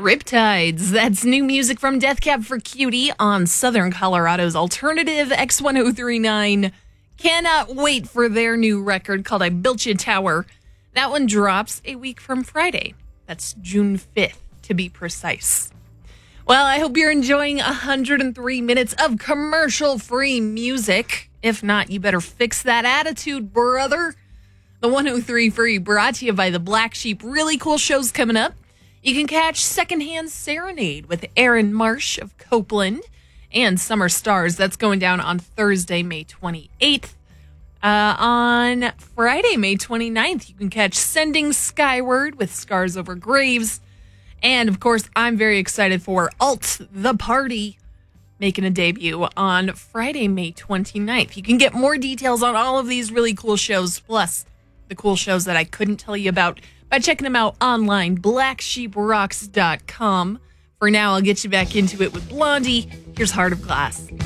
Riptides. That's new music from Death Cab for Cutie on Southern Colorado's alternative X1039. Cannot wait for their new record called I Built You a Tower. That one drops a week from Friday. That's June 5th, to be precise. Well, I hope you're enjoying 103 minutes of commercial-free music. If not, you better fix that attitude, brother. The 103 Free brought to you by the Black Sheep. Really cool shows coming up. You can catch Secondhand Serenade with Aaron Marsh of Copeland and Summer Stars. That's going down on Thursday, May 28th. On Friday, May 29th, you can catch Sending Skyward with Scars Over Graves. And, of course, I'm very excited for Alt the Party making a debut on Friday, May 29th. You can get more details on all of these really cool shows, plus the cool shows that I couldn't tell you about, by checking them out online, blacksheeprocks.com. For now, I'll get you back into it with Blondie. Here's Heart of Glass.